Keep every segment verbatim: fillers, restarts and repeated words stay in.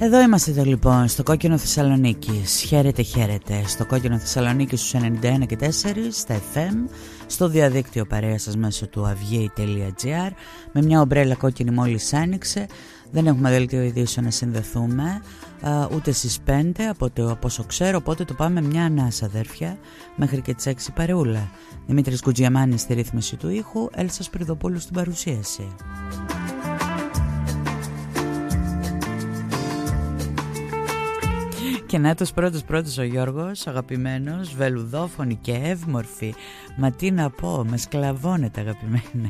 Εδώ είμαστε λοιπόν στο Κόκκινο Θεσσαλονίκης. Χαίρετε, χαίρετε. Στο Κόκκινο Θεσσαλονίκης στους ενενήντα ένα και τέσσερα, στα εφ εμ, στο διαδίκτυο παρέα σας μέσω του αυγέι τελεία τζι άρ. Με μια ομπρέλα κόκκινη μόλις άνοιξε. Δεν έχουμε δελτίο ειδήσεων να συνδεθούμε, α, ούτε στις πέντε από το πόσο ξέρω, οπότε το πάμε μια ανάσα, αδέρφια, μέχρι και τις έξι παρεούλα. Δημήτρης Κουτζιαμάνης στη ρύθμιση του ήχου, Έλσα Σπυριδοπούλου στην παρουσίαση. Και να τους πρώτος πρώτος ο Γιώργος, αγαπημένος, βελουδόφωνη και εύμορφη. Μα τι να πω, με σκλαβώνεται αγαπημένε.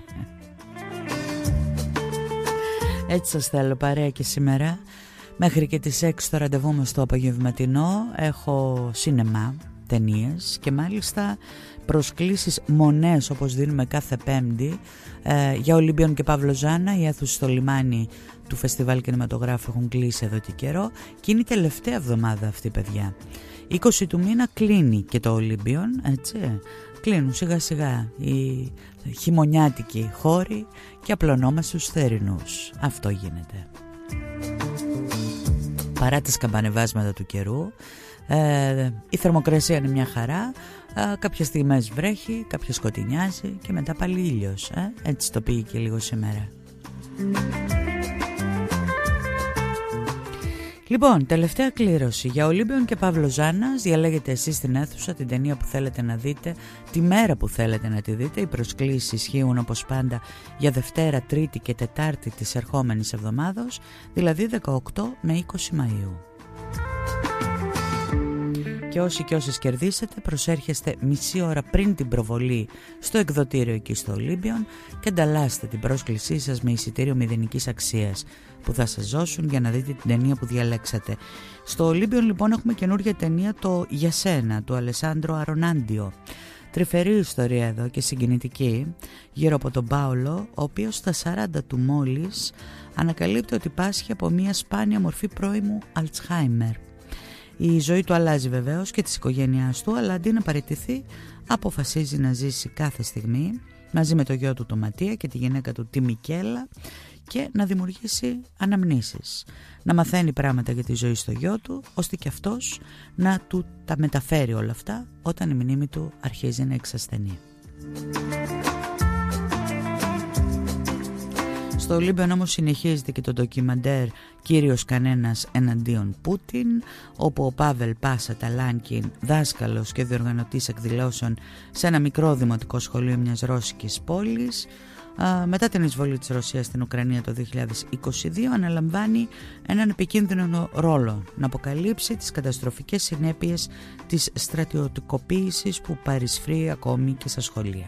Έτσι σας θέλω παρέα και σήμερα. Μέχρι και τις έξι το ραντεβού μας στο απογευματινό. Έχω σινεμά, ταινίες και μάλιστα προσκλήσεις μονές όπως δίνουμε κάθε Πέμπτη ε, για Ολύμπιον και Παύλο Ζάνα. Οι αίθουσες στο λιμάνι του Φεστιβάλ Κινηματογράφου έχουν κλείσει εδώ και καιρό και είναι η τελευταία εβδομάδα αυτή, παιδιά. είκοσι του μήνα κλείνει και το Ολύμπιον, έτσι. Κλείνουν σιγά σιγά οι χειμωνιάτικοι χώροι και απλωνόμαστε στους θερινούς. Αυτό γίνεται. Παρά τα σκαμπανεβάσματα του καιρού, ε, η θερμοκρασία είναι μια χαρά. Ε, κάποιες στιγμές βρέχει, κάποιες σκοτεινιάζει και μετά πάλι ήλιος. Ε? Έτσι το πήγε και λίγο σήμερα. Λοιπόν, τελευταία κλήρωση για Ολύμπιον και Παύλο Ζάνας. Διαλέγετε εσείς στην αίθουσα την ταινία που θέλετε να δείτε, τη μέρα που θέλετε να τη δείτε. Οι προσκλήσεις ισχύουν όπως πάντα για Δευτέρα, Τρίτη και Τετάρτη της ερχόμενης εβδομάδος, δηλαδή δεκαοκτώ με είκοσι Μαΐου. Και όσοι και όσες κερδίσετε, προσέρχεστε μισή ώρα πριν την προβολή στο εκδοτήριο εκεί στο Ολύμπιον και ανταλλάσστε την πρόσκλησή σας με εισιτήριο μηδενικής αξίας που θα σας δώσουν για να δείτε την ταινία που διαλέξατε. Στο Ολύμπιον λοιπόν έχουμε καινούργια ταινία, το «Για σένα» του Αλεσάντρο Αρονάντιο. Τρυφερή ιστορία εδώ και συγκινητική γύρω από τον Πάολο, ο οποίος στα σαράντα του μόλις ανακαλύπτει ότι πάσχει από μια σπάνια μορφή πρώιμου Αλτσχάιμερ. Η ζωή του αλλάζει βεβαίως και της οικογένειάς του, αλλά αντί να παραιτηθεί αποφασίζει να ζήσει κάθε στιγμή μαζί με το γιο του το Ματία και τη γυναίκα του τη Μικέλα και να δημιουργήσει αναμνήσεις, να μαθαίνει πράγματα για τη ζωή στο γιο του, ώστε και αυτός να του τα μεταφέρει όλα αυτά όταν η μνήμη του αρχίζει να εξασθενεί. Στο Ολύμπιον όμως συνεχίζεται και το ντοκιμαντέρ «Κύριος κανένας εναντίον Πούτιν», όπου ο Πάβελ Πάσα Ταλάνκιν, δάσκαλος και διοργανωτής εκδηλώσεων σε ένα μικρό δημοτικό σχολείο μιας ρώσικης πόλης, μετά την εισβολή της Ρωσίας στην Ουκρανία το δύο χιλιάδες είκοσι δύο, αναλαμβάνει έναν επικίνδυνο ρόλο να αποκαλύψει τις καταστροφικές συνέπειες της στρατιωτικοποίησης που παρισφρεί ακόμη και στα σχολεία.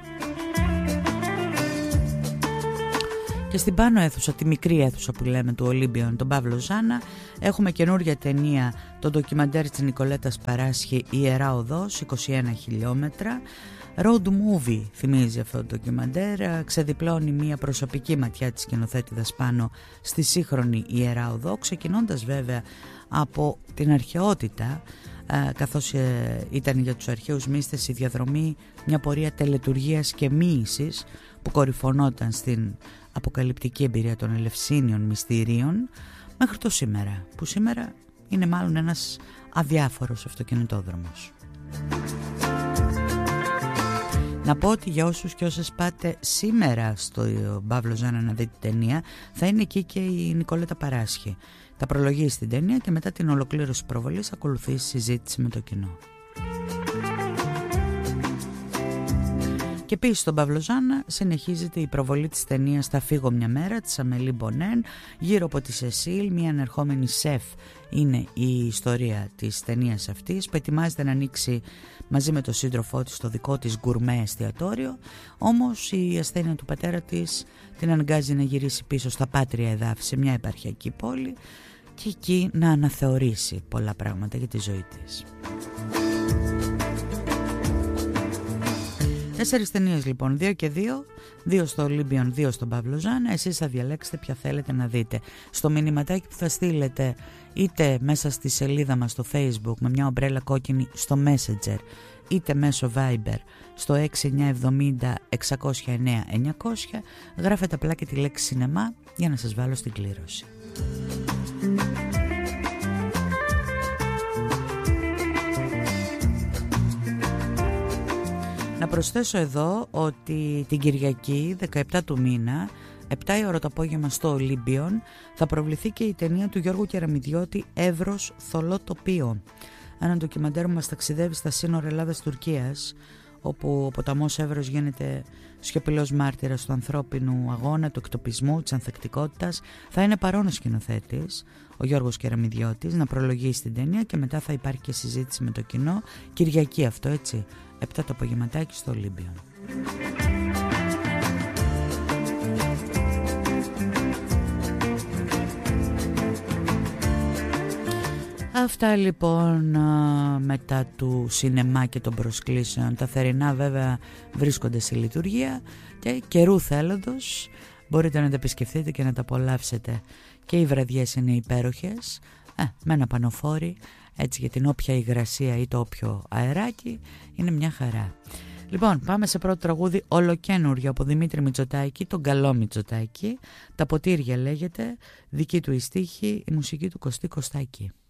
Και στην πάνω αίθουσα, τη μικρή αίθουσα που λέμε του Ολύμπιον, τον Παύλο Ζάνα, έχουμε καινούργια ταινία, το ντοκιμαντέρ της Νικολέτας Παράσχη, «Η Ιερά Οδός», είκοσι ένα χιλιόμετρα. Road movie θυμίζει αυτό το ντοκιμαντέρ, ξεδιπλώνει μια προσωπική ματιά της σκηνοθέτηδας πάνω στη σύγχρονη Ιερά Οδό, ξεκινώντας βέβαια από την αρχαιότητα, καθώς ήταν για τους αρχαίους μύστες η διαδρομή μια πορεία τελετουργίας και μοίησης που κορυφωνόταν στην αποκαλυπτική εμπειρία των Ελευσίνιων μυστηρίων μέχρι το σήμερα, που σήμερα είναι μάλλον ένας αδιάφορος αυτοκινητόδρομος. Να πω ότι για όσους και όσες πάτε σήμερα στο Παύλο Ζάνα να δείτε ταινία, θα είναι εκεί και η Νικολέτα Παράσχη. Θα προλογίσει την ταινία και μετά την ολοκλήρωση προβολής ακολουθεί συζήτηση με το κοινό. Και επίσης στον Παύλο Ζάνα συνεχίζεται η προβολή της ταινίας «Θα φύγω μια μέρα» της Αμελή Μπονέν γύρω από τη Σεσίλ, μια ανερχόμενη σεφ είναι η ιστορία της ταινίας αυτής που ετοιμάζεται να ανοίξει μαζί με τον σύντροφό της το δικό της γκουρμέ εστιατόριο, όμως η ασθένεια του πατέρα της την αναγκάζει να γυρίσει πίσω στα πάτρια εδάφη σε μια επαρχιακή πόλη και εκεί να αναθεωρήσει πολλά πράγματα για τη ζωή της. Τέσσερις ταινίες λοιπόν, δύο και δύο, δύο στο Ολύμπιον, δύο στον Παύλο Ζάνα. Εσείς θα διαλέξετε ποια θέλετε να δείτε. Στο μηνυματάκι που θα στείλετε είτε μέσα στη σελίδα μας στο Facebook με μια ομπρέλα κόκκινη στο Messenger, είτε μέσω Viber στο έξι εννιά εβδομήντα εξακόσια εννέα εννιακόσια, γράφετε απλά και τη λέξη σινεμά για να σας βάλω στην κλήρωση. προσθέσω εδώ ότι την Κυριακή δεκαεπτά του μήνα, επτά η ώρα το απόγευμα στο Ολύμπιον, θα προβληθεί και η ταινία του Γιώργου Κεραμιδιώτη «Εύρος, θολό τοπίο». Ένα ντοκιμαντέρ που μας ταξιδεύει στα σύνορα Ελλάδας-Τουρκίας, όπου ο ποταμός Εύρος γίνεται σιωπηλός μάρτυρας του ανθρώπινου αγώνα, του εκτοπισμού, της ανθεκτικότητας. Θα είναι παρόν ο σκηνοθέτης, ο Γιώργος Κεραμιδιώτης, να προλογίσει την ταινία και μετά θα υπάρχει και συζήτηση με το κοινό. Κυριακή αυτό, έτσι, επτά το απογευματάκι στο Ολύμπιον. Αυτά λοιπόν μετά του σινεμά και των προσκλήσεων. Τα θερινά βέβαια βρίσκονται σε λειτουργία και καιρού θέλοντος μπορείτε να τα επισκεφτείτε και να τα απολαύσετε. Και οι βραδιές είναι υπέροχες, ε, με ένα πανοφόρι, έτσι, για την όποια υγρασία ή το όποιο αεράκι είναι μια χαρά. Λοιπόν, πάμε σε πρώτο τραγούδι ολοκένουργιο από Δημήτρη Μητσοτάκη, τον καλό Μητσοτάκη. Τα ποτήρια λέγεται, δική του η στίχη, η μουσική του Κωστή Κωστάκη.